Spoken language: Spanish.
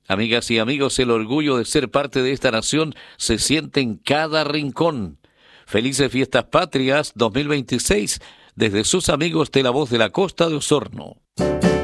Amigas y amigos, el orgullo de ser parte de esta nación se siente en cada rincón. Felices Fiestas Patrias 2026 desde sus amigos de La Voz de la Costa de Osorno.